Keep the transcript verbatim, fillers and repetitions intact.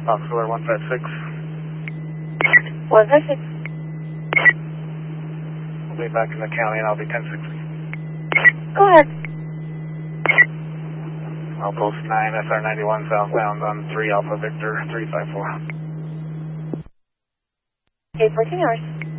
Foxtrot one five six. one five six. We'll be back in the county and I'll be ten sixty. Go ahead. Outpost nine, S R ninety-one southbound on three Alpha Victor three five four. eight fourteen hours.